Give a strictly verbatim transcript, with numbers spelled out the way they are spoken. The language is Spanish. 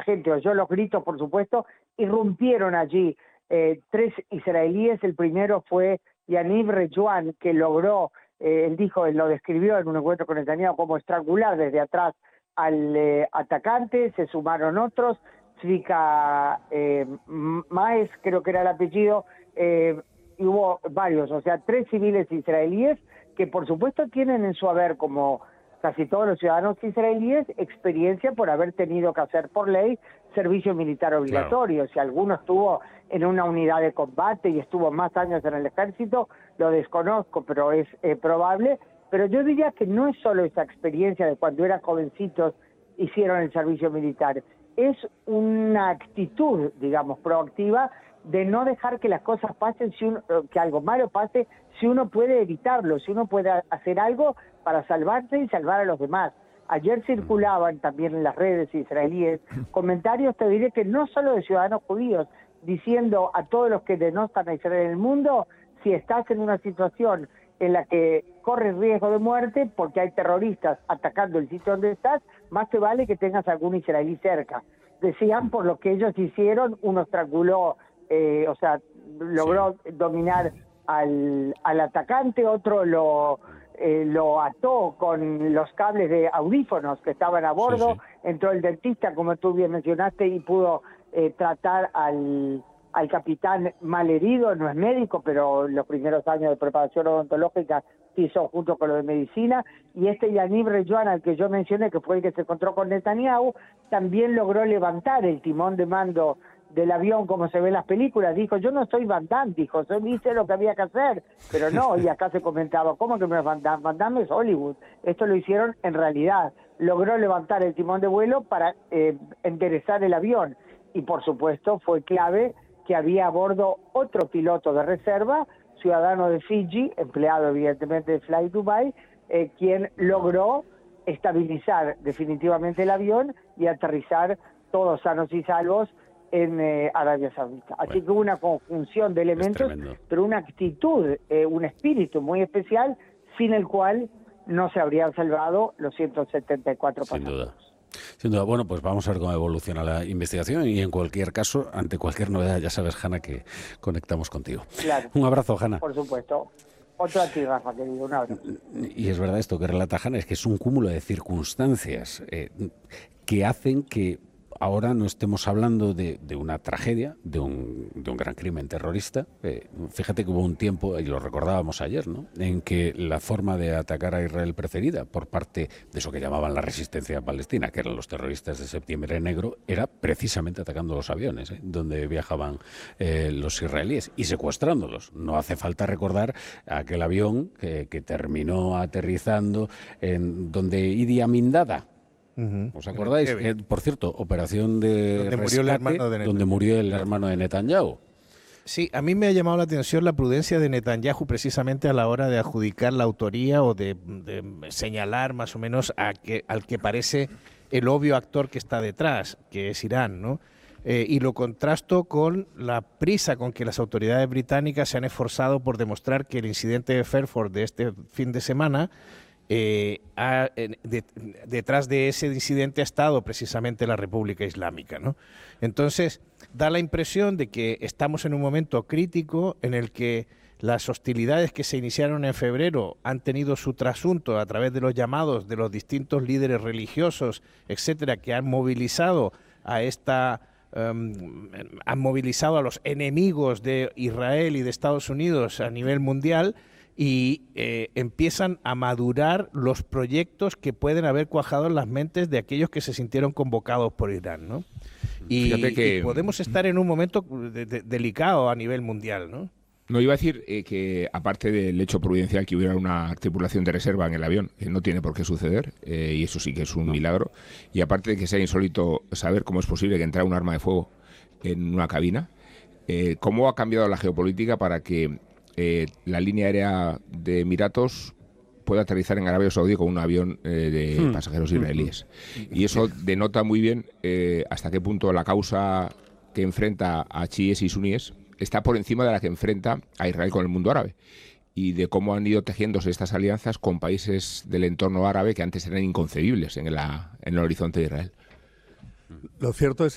gente oyó los gritos, por supuesto, irrumpieron allí eh, tres israelíes. El primero fue Yaniv Rejuan, que logró, eh, él dijo, él lo describió en un encuentro con Netanyahu como estrangular desde atrás al eh, atacante. Se sumaron otros, Zvika eh, Maes, creo que era el apellido, eh, y hubo varios, o sea, tres civiles israelíes que por supuesto tienen en su haber, como casi todos los ciudadanos israelíes, experiencia por haber tenido que hacer por ley servicio militar obligatorio. Claro. Si alguno estuvo en una unidad de combate y estuvo más años en el ejército, lo desconozco, pero es eh, probable. Pero yo diría que no es solo esa experiencia de cuando eran jovencitos hicieron el servicio militar, es una actitud, digamos, proactiva de no dejar que las cosas pasen, si uno, que algo malo pase, si uno puede evitarlo, si uno puede hacer algo para salvarse y salvar a los demás. Ayer circulaban también en las redes israelíes comentarios, te diré que no solo de ciudadanos judíos, diciendo a todos los que denostan a Israel en el mundo, si estás en una situación en la que corres riesgo de muerte porque hay terroristas atacando el sitio donde estás, más te vale que tengas algún israelí cerca. Decían, por lo que ellos hicieron, uno estranguló, eh, o sea, logró sí. dominar al, al atacante, otro lo... Eh, lo ató con los cables de audífonos que estaban a bordo, sí, sí. entró el dentista, como tú bien mencionaste, y pudo eh, tratar al, al capitán malherido, no es médico, pero los primeros años de preparación odontológica se hizo junto con lo de medicina, y este Yaniv Rejuan, al que yo mencioné, que fue el que se encontró con Netanyahu, también logró levantar el timón de mando del avión como se ve en las películas. Dijo, yo no soy Van Damme, dijo, yo hice lo que había que hacer, pero no, y acá se comentaba, ¿cómo que no es Van Damme? Van Damme es Hollywood. Esto lo hicieron en realidad, logró levantar el timón de vuelo para eh, enderezar el avión, y por supuesto fue clave que había a bordo otro piloto de reserva, ciudadano de Fiji, empleado evidentemente de Fly Dubai, eh, quien logró estabilizar definitivamente el avión y aterrizar todos sanos y salvos en eh, Arabia Saudita. Así bueno, que hubo una conjunción de elementos, pero una actitud, eh, un espíritu muy especial, sin el cual no se habrían salvado los ciento setenta y cuatro Sin pasajeros. duda. Sin duda. Bueno, pues vamos a ver cómo evoluciona la investigación y en cualquier caso, ante cualquier novedad, ya sabes, Hanna, que conectamos contigo. Claro. Un abrazo, Hanna. Por supuesto. Otro a ti, Rafa, querido. Un abrazo. Y es verdad esto que relata Hanna, es que es un cúmulo de circunstancias eh, que hacen que ahora no estemos hablando de, de una tragedia, de un, de un gran crimen terrorista. Eh, fíjate que hubo un tiempo, y lo recordábamos ayer, ¿no?, en que la forma de atacar a Israel preferida por parte de eso que llamaban la resistencia palestina, que eran los terroristas de Septiembre Negro, era precisamente atacando los aviones, ¿eh?, donde viajaban eh, los israelíes y secuestrándolos. No hace falta recordar aquel avión que, que terminó aterrizando en donde Idi Amin Dada, ¿os acordáis? Eh, por cierto, operación de donde rescate, murió el hermano de donde murió el hermano de Netanyahu. Sí, a mí me ha llamado la atención la prudencia de Netanyahu precisamente a la hora de adjudicar la autoría o de, de señalar más o menos a que, al que parece el obvio actor que está detrás, que es Irán, ¿no? Eh, y lo contrasto con la prisa con que las autoridades británicas se han esforzado por demostrar que el incidente de Fairford de este fin de semana Eh, ha, de, detrás de ese incidente ha estado precisamente la República Islámica, ¿no? Entonces, da la impresión de que estamos en un momento crítico en el que las hostilidades que se iniciaron en febrero han tenido su trasunto a través de los llamados de los distintos líderes religiosos, etcétera, que han movilizado a esta... Um, han movilizado a los enemigos de Israel y de Estados Unidos a nivel mundial, y eh, empiezan a madurar los proyectos que pueden haber cuajado en las mentes de aquellos que se sintieron convocados por Irán, ¿no? Y, que... y podemos estar en un momento de, de, delicado a nivel mundial, ¿no? No, iba a decir eh, que aparte del hecho providencial que hubiera una tripulación de reserva en el avión, que no tiene por qué suceder, eh, y eso sí que es un no. milagro, y aparte de que sea insólito saber cómo es posible que entrara un arma de fuego en una cabina, eh, ¿cómo ha cambiado la geopolítica para que Eh, la línea aérea de Emiratos puede aterrizar en Arabia Saudí con un avión eh, de hmm. pasajeros israelíes? Y eso denota muy bien eh, hasta qué punto la causa que enfrenta a chiíes y suníes está por encima de la que enfrenta a Israel con el mundo árabe, y de cómo han ido tejiéndose estas alianzas con países del entorno árabe que antes eran inconcebibles en, la, en el horizonte de Israel. Lo cierto es